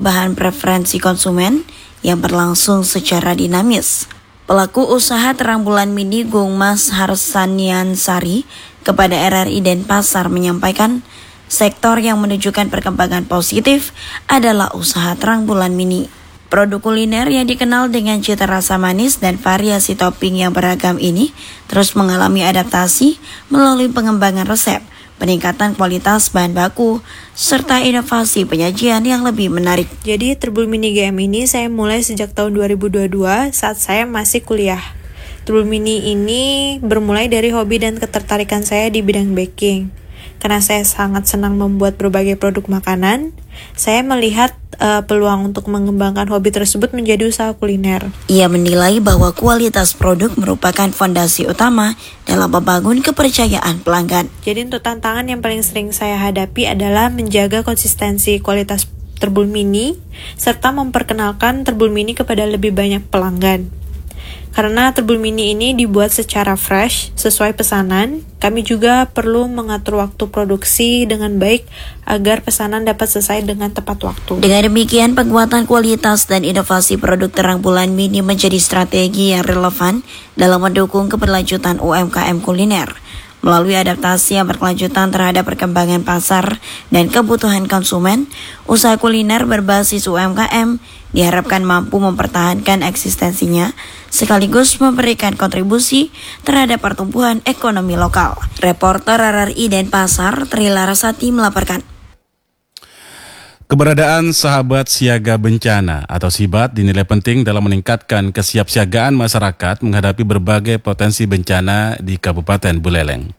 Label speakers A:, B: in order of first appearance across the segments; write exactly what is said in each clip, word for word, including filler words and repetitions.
A: perubahan preferensi konsumen yang berlangsung secara dinamis. Pelaku usaha terang bulan mini Gungmas Harsanian Sari kepada R R I Denpasar menyampaikan sektor yang menunjukkan perkembangan positif adalah usaha terang bulan mini. Produk kuliner yang dikenal dengan cita rasa manis dan variasi topping yang beragam ini terus mengalami adaptasi melalui pengembangan resep, peningkatan kualitas bahan baku, serta inovasi penyajian yang lebih menarik.
B: Jadi Tribul Mini G M ini saya mulai sejak tahun dua ribu dua puluh dua saat saya masih kuliah. Tribul Mini ini bermulai dari hobi dan ketertarikan saya di bidang baking. Karena saya sangat senang membuat berbagai produk makanan, saya melihat uh, peluang untuk mengembangkan hobi tersebut menjadi usaha kuliner.
A: Ia menilai bahwa kualitas produk merupakan fondasi utama dalam membangun kepercayaan pelanggan.
B: Jadi untuk tantangan yang paling sering saya hadapi adalah menjaga konsistensi kualitas Tribul Mini, serta memperkenalkan Tribul Mini kepada lebih banyak pelanggan. Karena Tribul Mini ini dibuat secara fresh, sesuai pesanan, kami juga perlu mengatur waktu produksi dengan baik agar pesanan dapat selesai dengan tepat waktu.
A: Dengan demikian, penguatan kualitas dan inovasi produk terang bulan mini menjadi strategi yang relevan dalam mendukung keberlanjutan U M K M kuliner. Melalui adaptasi yang berkelanjutan terhadap perkembangan pasar dan kebutuhan konsumen, usaha kuliner berbasis U M K M diharapkan mampu mempertahankan eksistensinya sekaligus memberikan kontribusi terhadap pertumbuhan ekonomi lokal. Reporter R R I Denpasar, Tri Larasati melaporkan.
C: Keberadaan Sahabat Siaga Bencana atau SIBAT dinilai penting dalam meningkatkan kesiapsiagaan masyarakat menghadapi berbagai potensi bencana di Kabupaten Buleleng.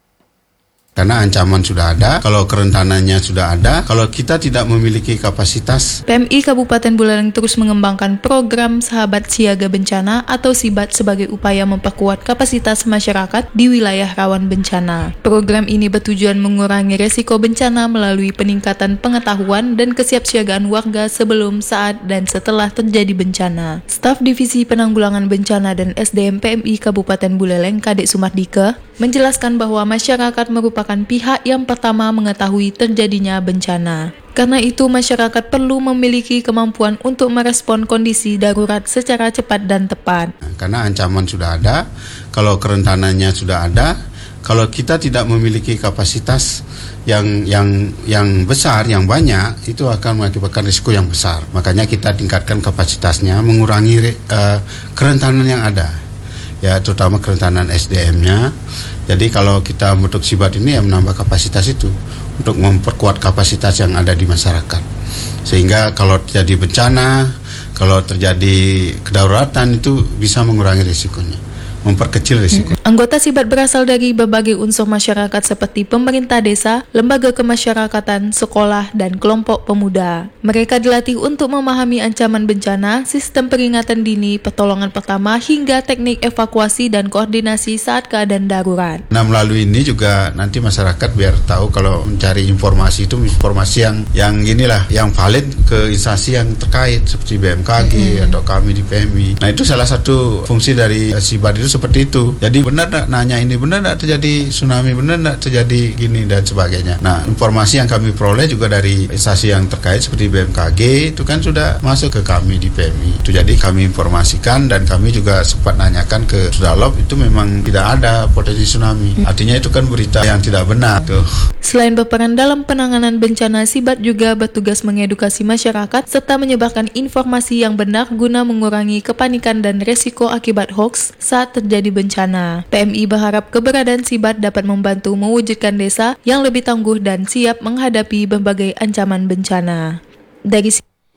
D: Karena ancaman sudah ada, kalau kerentanannya sudah ada, kalau kita tidak memiliki kapasitas.
E: P M I Kabupaten Buleleng terus mengembangkan program Sahabat Siaga Bencana atau SIBAT sebagai upaya memperkuat kapasitas masyarakat di wilayah rawan bencana. Program ini bertujuan mengurangi resiko bencana melalui peningkatan pengetahuan dan kesiapsiagaan warga sebelum, saat, dan setelah terjadi bencana. Staf Divisi Penanggulangan Bencana dan S D M P M I Kabupaten Buleleng, Kadek Sumardike, menjelaskan bahwa masyarakat merupakan pihak yang pertama mengetahui terjadinya bencana. Karena itu, masyarakat perlu memiliki kemampuan untuk merespon kondisi darurat secara cepat dan tepat.
D: Karena ancaman sudah ada, kalau kerentanannya sudah ada, kalau kita tidak memiliki kapasitas yang yang yang besar, yang banyak, itu akan mengakibatkan risiko yang besar. Makanya kita tingkatkan kapasitasnya, mengurangi uh, kerentanan yang ada. Ya, terutama kerentanan S D M-nya. Jadi kalau kita membentuk SIBAT ini ya menambah kapasitas itu untuk memperkuat kapasitas yang ada di masyarakat. Sehingga kalau terjadi bencana, kalau terjadi kedaruratan itu bisa mengurangi risikonya, memperkecil risiko.
E: Anggota SIBAT berasal dari berbagai unsur masyarakat seperti pemerintah desa, lembaga kemasyarakatan, sekolah, dan kelompok pemuda. Mereka dilatih untuk memahami ancaman bencana, sistem peringatan dini, pertolongan pertama, hingga teknik evakuasi dan koordinasi saat keadaan darurat.
D: Nah, melalui ini juga nanti masyarakat biar tahu kalau mencari informasi itu informasi yang yang inilah, yang valid ke instansi yang terkait seperti B M K G mm-hmm. atau kami di P M I. Nah, itu salah satu fungsi dari SIBAT itu seperti itu. Jadi benar tak nanya ini, benar tak terjadi tsunami, benar tak terjadi gini dan sebagainya. Nah, informasi yang kami peroleh juga dari instansi yang terkait seperti B M K G itu kan sudah masuk ke kami di P M I. Itu jadi kami informasikan dan kami juga sempat nanyakan ke Sudalop, itu memang tidak ada potensi tsunami. Artinya itu kan berita yang tidak benar tuh.
E: Selain berperan dalam penanganan bencana, SIBAT juga bertugas mengedukasi masyarakat serta menyebarkan informasi yang benar guna mengurangi kepanikan dan resiko akibat hoax saat terjadi bencana. P M I berharap keberadaan SIBAT dapat membantu mewujudkan desa yang lebih tangguh dan siap menghadapi berbagai ancaman bencana. Dari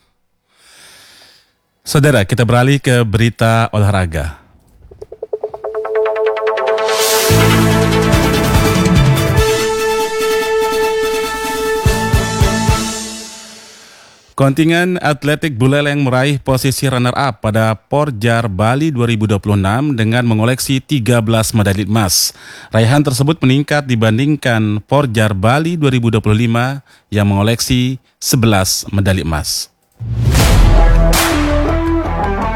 C: Saudara, kita beralih ke berita olahraga. Kontingen atletik Buleleng meraih posisi runner-up pada Porjar Bali dua ribu dua puluh enam dengan mengoleksi tiga belas medali emas. Raihan tersebut meningkat dibandingkan Porjar Bali dua ribu dua puluh lima yang mengoleksi sebelas medali emas.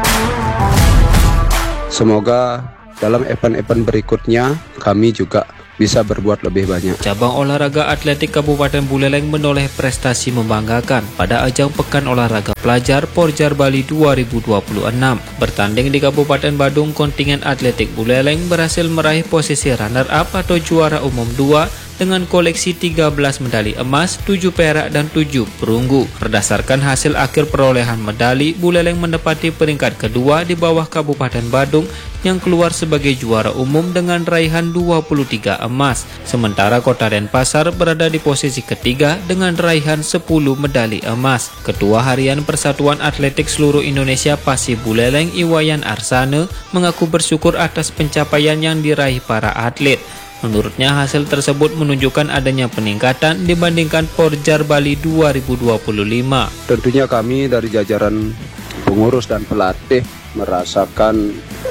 F: Semoga dalam event-event berikutnya kami juga bisa berbuat lebih banyak.
G: Cabang olahraga atletik Kabupaten Buleleng menoleh prestasi membanggakan pada ajang Pekan Olahraga Pelajar Porjar Bali dua ribu dua puluh enam. Bertanding di Kabupaten Badung, kontingen atletik Buleleng berhasil meraih posisi runner-up atau juara umum dua dengan koleksi tiga belas medali emas, tujuh perak, dan tujuh perunggu. Berdasarkan hasil akhir perolehan medali, Buleleng menempati peringkat kedua di bawah Kabupaten Badung yang keluar sebagai juara umum dengan raihan dua puluh tiga emas. Sementara Kota Denpasar berada di posisi ketiga dengan raihan sepuluh medali emas. Ketua Harian Persatuan Atletik Seluruh Indonesia Pasi Buleleng, Iwayan Arsane, mengaku bersyukur atas pencapaian yang diraih para atlet. Menurutnya hasil tersebut menunjukkan adanya peningkatan dibandingkan Porjar Bali dua ribu dua puluh lima.
F: Tentunya kami dari jajaran pengurus dan pelatih merasakan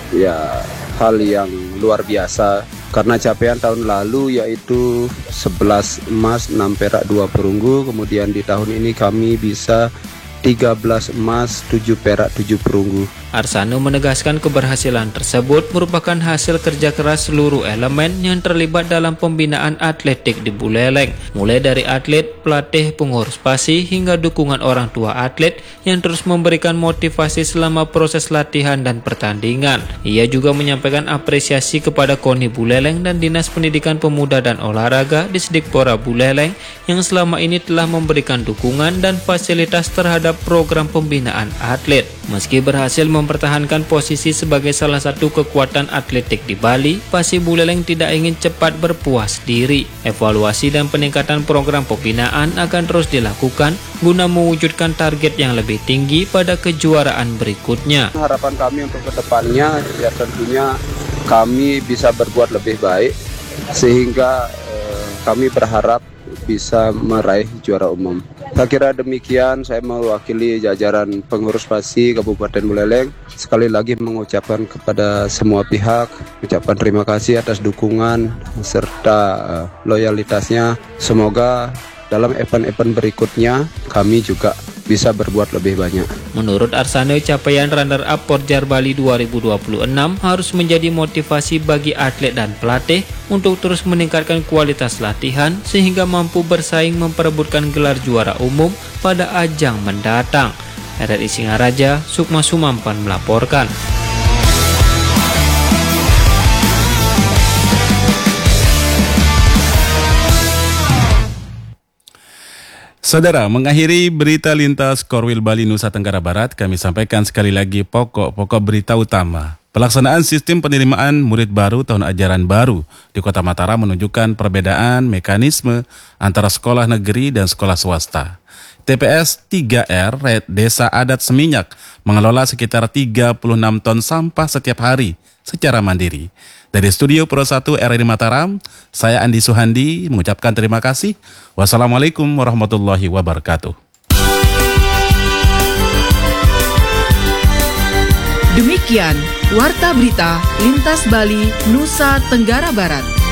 F: ya hal yang luar biasa karena capaian tahun lalu yaitu sebelas emas, enam perak, dua perunggu. Kemudian di tahun ini kami bisa tiga belas emas, tujuh perak, tujuh perunggu.
G: Arsano menegaskan keberhasilan tersebut merupakan hasil kerja keras seluruh elemen yang terlibat dalam pembinaan atletik di Buleleng, mulai dari atlet, pelatih, pengurus Pasi, hingga dukungan orang tua atlet yang terus memberikan motivasi selama proses latihan dan pertandingan. Ia juga menyampaikan apresiasi kepada KONI Buleleng dan Dinas Pendidikan Pemuda dan Olahraga Disdikpora Buleleng yang selama ini telah memberikan dukungan dan fasilitas terhadap program pembinaan atlet. Meski berhasil mempertahankan posisi sebagai salah satu kekuatan atletik di Bali, Pasi Buleleng tidak ingin cepat berpuas diri. Evaluasi dan peningkatan program pembinaan akan terus dilakukan guna mewujudkan target yang lebih tinggi pada kejuaraan berikutnya.
F: Harapan kami untuk kedepannya ya tentunya kami bisa berbuat lebih baik sehingga eh, kami berharap bisa meraih juara umum. Saya kira demikian, saya mewakili jajaran pengurus Pasi Kabupaten Buleleng. Sekali lagi mengucapkan kepada semua pihak, ucapkan terima kasih atas dukungan serta uh, loyalitasnya. Semoga dalam event-event berikutnya kami juga bisa berbuat lebih banyak.
G: Menurut Arsane, capaian runner-up Porjar Bali dua ribu dua puluh enam harus menjadi motivasi bagi atlet dan pelatih untuk terus meningkatkan kualitas latihan sehingga mampu bersaing memperebutkan gelar juara umum pada ajang mendatang. R R I Singaraja, Sukma Sumampan melaporkan.
C: Saudara, mengakhiri berita lintas Korwil Bali Nusa Tenggara Barat, kami sampaikan sekali lagi pokok-pokok berita utama. Pelaksanaan sistem penerimaan murid baru tahun ajaran baru di Kota Mataram menunjukkan perbedaan mekanisme antara sekolah negeri dan sekolah swasta. T P S tiga R Desa Adat Seminyak mengelola sekitar tiga puluh enam ton sampah setiap hari secara mandiri. Dari Studio Pro satu R R I Mataram, saya Andi Suhandi mengucapkan terima kasih. Wassalamualaikum warahmatullahi wabarakatuh.
H: Demikian Warta Berita Lintas Bali Nusa Tenggara Barat.